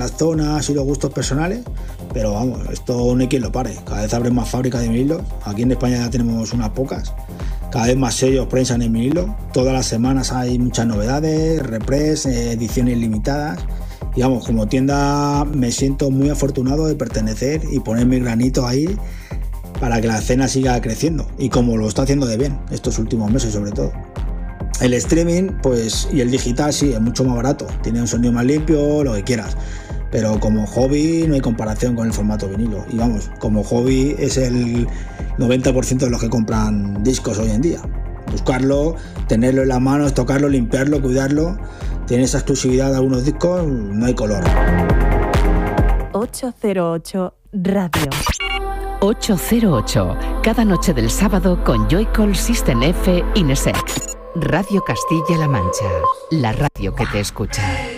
las zonas y los gustos personales, pero vamos, esto no hay quien lo pare. Cada vez abren más fábricas de vinilos. Aquí en España ya tenemos unas pocas. Cada vez más sellos prensan en vinilo. Todas las semanas hay muchas novedades, repress, ediciones limitadas. Y vamos, como tienda me siento muy afortunado de pertenecer y poner mi granito ahí para que la escena siga creciendo. Y como lo está haciendo de bien estos últimos meses sobre todo. El streaming, pues, y el digital sí, es mucho más barato. Tiene un sonido más limpio, lo que quieras. Pero como hobby no hay comparación con el formato vinilo. Y vamos, como hobby es el 90% de los que compran discos hoy en día. Buscarlo, tenerlo en las manos, tocarlo, limpiarlo, cuidarlo. Tiene esa exclusividad de algunos discos, no hay color. 808 Radio. 808, cada noche del sábado con Joycall System F Inesec. Radio Castilla-La Mancha, la radio que te escucha.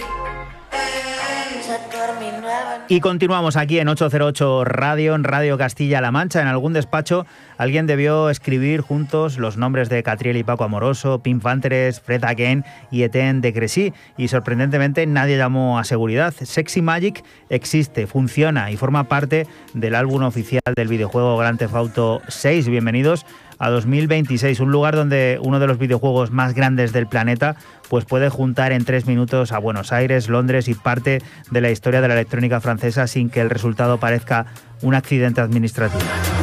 Y continuamos aquí en 808 Radio, en Radio Castilla-La Mancha. En algún despacho alguien debió escribir juntos los nombres de Catriel y Paco Amoroso, Pink Panthers, Fred Again y Etienne de Crécy. Y sorprendentemente nadie llamó a seguridad. Sexy Magic existe, funciona y forma parte del álbum oficial del videojuego Grand Theft Auto 6. Bienvenidos a 2026, un lugar donde uno de los videojuegos más grandes del planeta pues puede juntar en 3 minutos a Buenos Aires, Londres y parte de la historia de la electrónica francesa sin que el resultado parezca un accidente administrativo.